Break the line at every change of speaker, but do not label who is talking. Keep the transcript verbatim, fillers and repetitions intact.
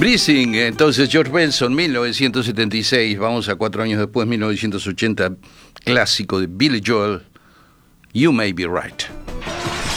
Breathing, entonces George Benson, mil novecientos setenta y seis, vamos a cuatro años después, mil novecientos ochenta, clásico de Billy Joel, You May Be Right.